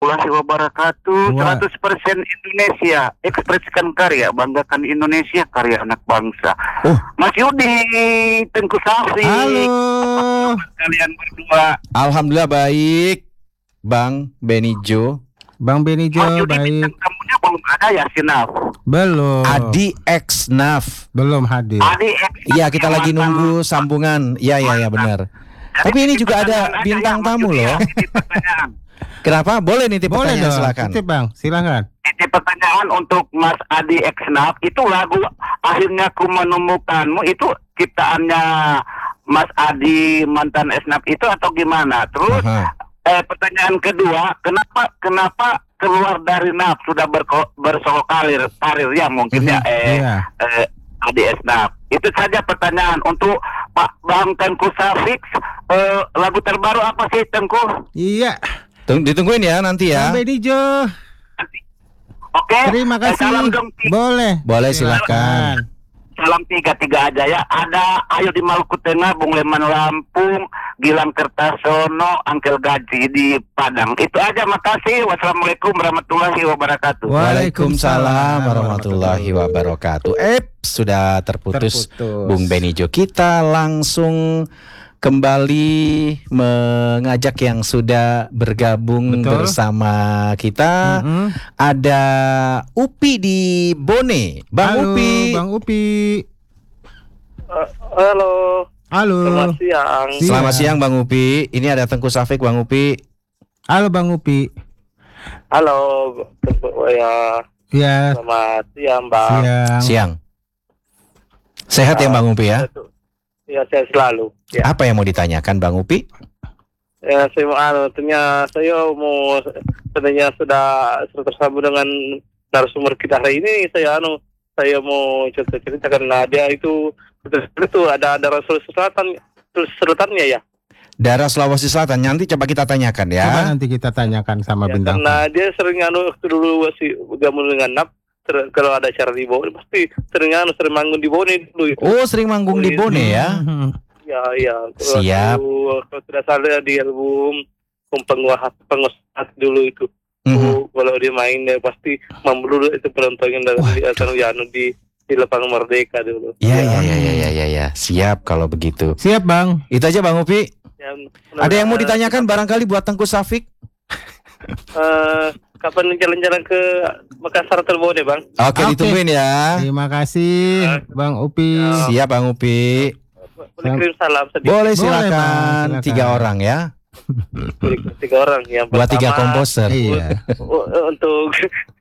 warahmatullahi wabarakatuh. 100% Indonesia, ekspresikan karya, banggakan Indonesia, karya anak bangsa. Mas Yudi, Tengku Safri. Halo. Kalian berdua. Alhamdulillah baik, Bang Benijo. Bang Benijo Mas Yudi, baik. bintang tamunya belum ada ya, Sinaf? Belum. Adi X Naf. Belum hadir. Adi X. Iya, kita lagi nunggu sambungan. Iya benar. Tapi ini juga ada bintang tamu loh. Kenapa? Boleh nitip Boleh pertanyaan, dong. silakan. Titip Bang, silakan. Ini pertanyaan untuk Mas Adi Xnaf. Itu lagu Akhirnya Ku Menemukanmu itu ciptaannya Mas Adi mantan Xnaf itu atau gimana? Terus pertanyaan kedua, kenapa keluar dari NAF sudah bersolo karir ya mungkin Adi Xnaf. Itu saja pertanyaan untuk Pak Bang Tengku Safik. Lagu terbaru apa sih, Tengku? Iya. Ditungguin ya nanti ya. Bang Benijo. Oke. Terima kasih. Salam dong. Boleh silakan. Salam 3 aja ya. Ada Ayo di Maluku Tengah, Bung Leman Lampung, Gilang Kertasono, Angkel Gaji di Padang. Itu aja, makasih. Wassalamualaikum warahmatullahi wabarakatuh. Waalaikumsalam warahmatullahi wabarakatuh. Sudah terputus Bung Benijo. Kita langsung kembali mengajak yang sudah bergabung bersama kita. Ada Upi di Bone. Halo, Bang Upi. Halo. Selamat siang. Selamat siang Bang Upi. Ini ada Tengku Safik, Bang Upi. Halo Bang Upi. Halo. Ya. Selamat siang, Bang. Siang. Sehat ya Bang Upi ya? Ya, saya selalu. Ya. Apa yang mau ditanyakan Bang Upi? Ya, saya mau sebenarnya sudah tersambung dengan narasumber kita hari ini. Saya mau cerita karena dia itu ada darah Sulawesi Selatannya ya. Darah Sulawesi Selatan, nanti coba kita tanyakan ya. Coba nanti kita tanyakan sama bintang. Karena dia sering dulu masih gabung dengan NAP. Kalau ada acara di Bone pasti sering manggung di Bone dulu itu. Oh, sering manggung di Bone ya? Ya. Siap. Kalau tidak salah di album pengusaha dulu itu. Kalau dia main pasti membelu itu penontonnya di lapangan Merdeka dulu. Iya. Siap kalau begitu. Siap Bang. Itu aja Bang Upi. Ya, ada yang mau ditanyakan barangkali buat Tengku Safik? Kapan jalan-jalan ke Makassar atau Bone, Bang? Oke, ditungguin ya. Terima kasih Bang Upi. Siap Bang Upi. Boleh kirim salam sedikit? Boleh silakan. 3 orang ya. 3 orang. Yang buat pertama, 3 komposer. Iya. Untuk